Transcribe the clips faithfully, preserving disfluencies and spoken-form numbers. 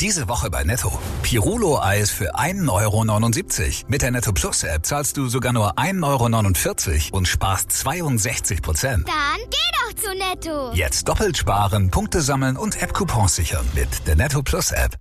Diese Woche bei Netto. Pirulo-Eis für ein Euro neunundsiebzig. Mit der Netto Plus App zahlst du sogar nur ein Euro neunundvierzig und sparst zweiundsechzig Prozent. Dann geh doch zu Netto. Jetzt doppelt sparen, Punkte sammeln und App-Coupons sichern mit der Netto Plus App.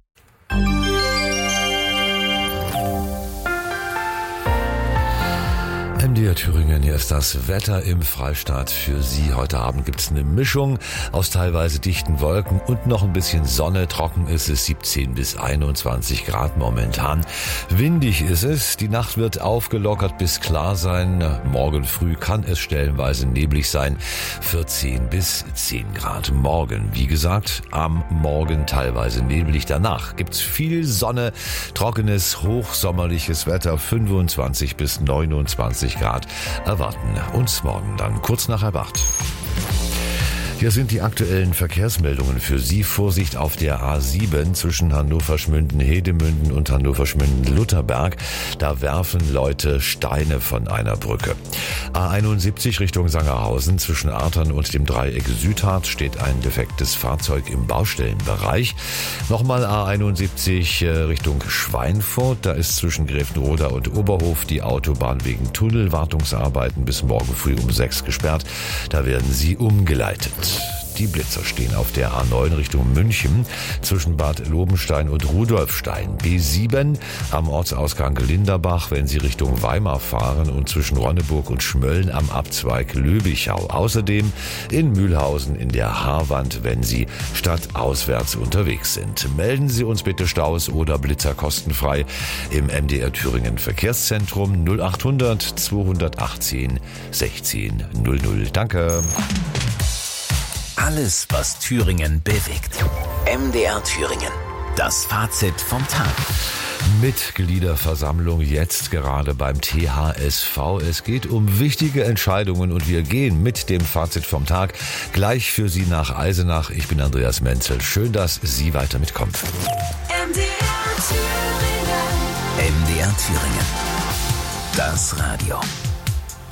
M D R Thüringen, hier ist das Wetter im Freistaat für Sie. Heute Abend gibt es eine Mischung aus teilweise dichten Wolken und noch ein bisschen Sonne. Trocken ist es, siebzehn bis einundzwanzig Grad momentan. Windig ist es, die Nacht wird aufgelockert bis klar sein. Morgen früh kann es stellenweise neblig sein, vierzehn bis zehn Grad. Morgen, wie gesagt, am Morgen teilweise neblig. Danach gibt's viel Sonne, trockenes, hochsommerliches Wetter, fünfundzwanzig bis neunundzwanzig Grad erwarten uns morgen dann kurz nach halb acht. Hier sind die aktuellen Verkehrsmeldungen für Sie. Vorsicht auf der A sieben zwischen Hannover-Schmünden-Hedemünden und Hannover-Schmünden-Lutherberg. Da werfen Leute Steine von einer Brücke. A einundsiebzig Richtung Sangerhausen zwischen Artern und dem Dreieck Südharz steht ein defektes Fahrzeug im Baustellenbereich. Nochmal A einundsiebzig Richtung Schweinfurt. Da ist zwischen Grevenroda und Oberhof die Autobahn wegen Tunnelwartungsarbeiten bis morgen früh um sechs gesperrt. Da werden Sie umgeleitet. Die Blitzer stehen auf der A neun Richtung München zwischen Bad Lobenstein und Rudolfstein. B sieben am Ortsausgang Linderbach, wenn Sie Richtung Weimar fahren und zwischen Ronneburg und Schmölln am Abzweig Löbichau. Außerdem in Mühlhausen in der Haarwand, wenn Sie stadtauswärts unterwegs sind. Melden Sie uns bitte Staus oder Blitzer kostenfrei im M D R Thüringen Verkehrszentrum null achthundert zweihundertachtzehn sechzehn null null. Danke. Alles, was Thüringen bewegt. M D R Thüringen. Das Fazit vom Tag. Mitgliederversammlung jetzt gerade beim T H S V. Es geht um wichtige Entscheidungen und wir gehen mit dem Fazit vom Tag gleich für Sie nach Eisenach. Ich bin Andreas Menzel. Schön, dass Sie weiter mitkommen. M D R Thüringen. M D R Thüringen. Das Radio.